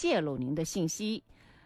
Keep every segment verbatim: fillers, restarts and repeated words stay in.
泄露您的信息。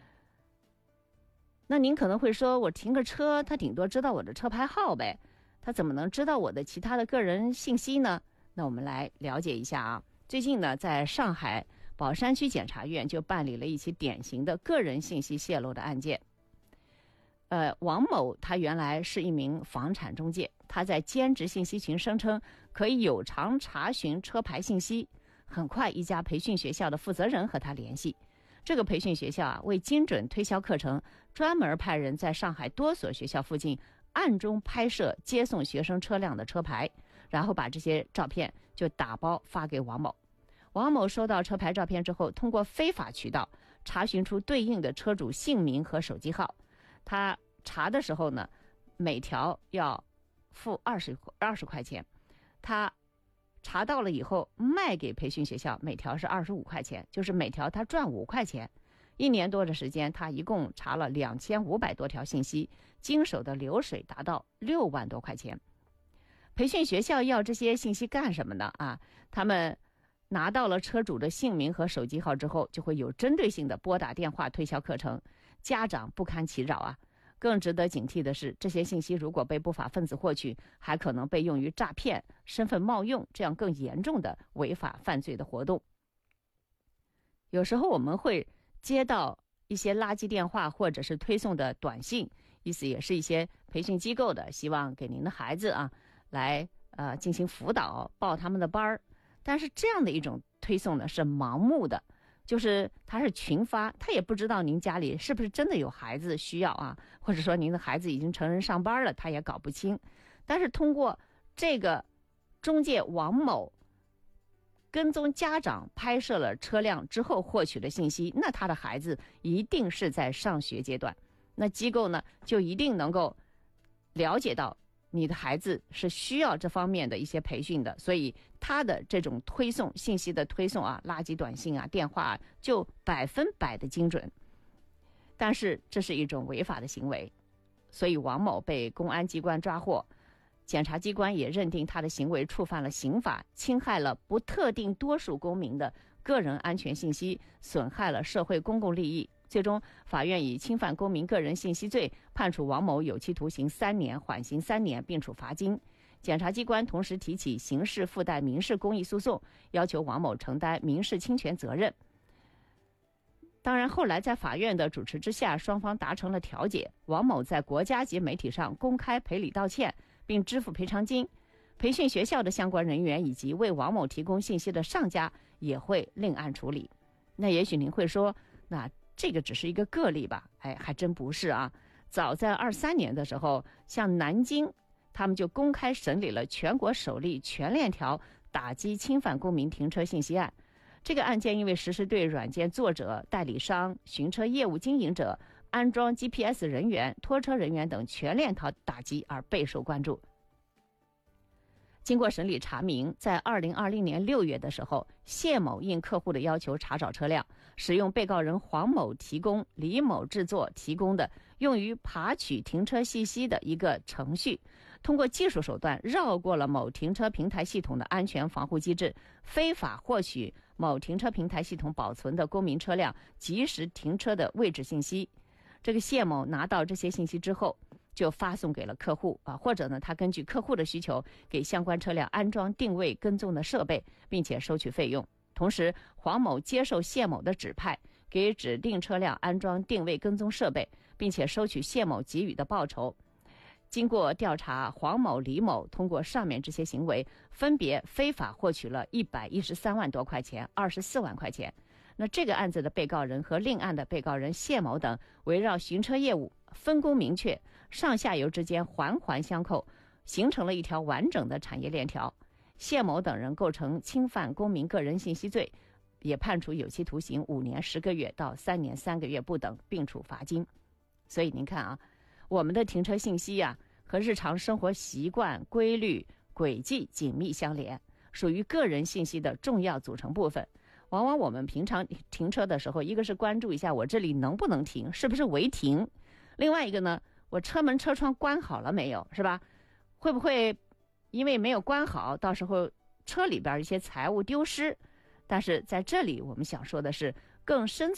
那您可能会说，我停个车，他顶多知道我的车牌号呗，他怎么能知道我的其他的个人信息呢？那我们来了解一下啊。最近呢，在上海宝山区检察院就办理了一起典型的个人信息泄露的案件。呃，王某他原来是一名房产中介，他在兼职信息群声称可以有偿查询车牌信息。很快，一家培训学校的负责人和他联系。这个培训学校啊，为精准推销课程，专门派人在上海多所学校附近暗中拍摄接送学生车辆的车牌，然后把这些照片就打包发给王某。王某收到车牌照片之后，通过非法渠道查询出对应的车主姓名和手机号。他查的时候呢，每条要付二十二十块钱。他查到了以后卖给培训学校，每条是二十五块钱，就是每条他赚五块钱。一年多的时间，他一共查了两千五百多条信息，经手的流水达到六万多块钱。培训学校要这些信息干什么呢？啊，他们拿到了车主的姓名和手机号之后，就会有针对性的拨打电话推销课程，家长不堪其扰啊。更值得警惕的是，这些信息如果被不法分子获取，还可能被用于诈骗、身份冒用这样更严重的违法犯罪的活动。有时候我们会接到一些垃圾电话或者是推送的短信，意思也是一些培训机构的，希望给您的孩子啊来呃进行辅导，报他们的班儿。但是这样的一种推送呢是盲目的，就是他是群发，他也不知道您家里是不是真的有孩子需要啊，或者说您的孩子已经成人上班了，他也搞不清。但是通过这个中介王某跟踪家长拍摄了车辆之后获取的信息，那他的孩子一定是在上学阶段，那机构呢就一定能够了解到你的孩子是需要这方面的一些培训的，所以他的这种推送信息的推送啊，垃圾短信啊、电话啊，就百分百的精准。但是这是一种违法的行为，所以王某被公安机关抓获。检察机关也认定他的行为触犯了刑法，侵害了不特定多数公民的个人安全信息，损害了社会公共利益。最终，法院以侵犯公民个人信息罪判处王某有期徒刑三年，缓刑三年，并处罚金。检察机关同时提起刑事附带民事公益诉讼，要求王某承担民事侵权责任。当然，后来在法院的主持之下，双方达成了调解，王某在国家级媒体上公开赔礼道歉，并支付赔偿金。培训学校的相关人员以及为王某提供信息的商家也会另案处理。那也许您会说，那这个只是一个个例吧？哎，还真不是啊。早在二三年的时候，像南京，他们就公开审理了全国首例全链条打击侵犯公民停车信息案。这个案件因为实施对软件作者、代理商、寻车业务经营者、安装 G P S 人员、拖车人员等全链条打击而备受关注。经过审理查明，在二零二零年六月的时候，谢某应客户的要求查找车辆，使用被告人黄某提供、李某制作提供的用于爬取停车信息的一个程序，通过技术手段绕过了某停车平台系统的安全防护机制，非法获取某停车平台系统保存的公民车辆及时停车的位置信息。这个谢某拿到这些信息之后，就发送给了客户啊，或者呢，他根据客户的需求给相关车辆安装定位跟踪的设备，并且收取费用。同时，黄某接受谢某的指派，给指定车辆安装定位跟踪设备，并且收取谢某给予的报酬。经过调查，黄某、李某通过上面这些行为，分别非法获取了一百一十三万多块钱、二十四万块钱。那这个案子的被告人和另案的被告人谢某等，围绕寻车业务分工明确，上下游之间环环相扣，形成了一条完整的产业链条。谢某等人构成侵犯公民个人信息罪，也判处有期徒刑五年十个月到三年三个月不等，并处罚金。所以您看啊，我们的停车信息啊，和日常生活习惯、规律、轨迹紧密相连，属于个人信息的重要组成部分。往往我们平常停车的时候，一个是关注一下我这里能不能停，是不是违停；另外一个呢，我车门车窗关好了没有，是吧？会不会因为没有关好，到时候车里边一些财物丢失？但是在这里我们想说的是更深